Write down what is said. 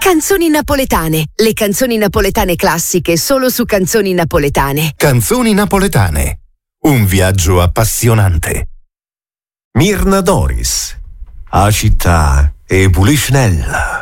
Canzoni napoletane. Le canzoni napoletane classiche solo su Canzoni Napoletane. Canzoni napoletane. Un viaggio appassionante. Mirna Doris. A città e Puliscinella.